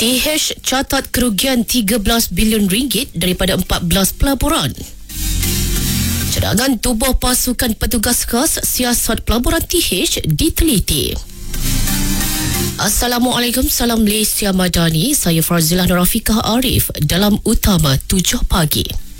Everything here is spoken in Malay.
TH catat kerugian 13 bilion ringgit daripada 14 pelaburan. Cadangan tubuh pasukan petugas khas siasat pelaburan TH diteliti. Assalamualaikum, salam Malaysia Madani. Saya Farzilah Nur Rafiqah Arif dalam Utama 7 Pagi.